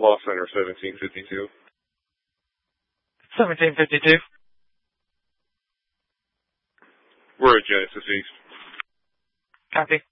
Law Center 1752. 1752. We're at Genesis East. Copy.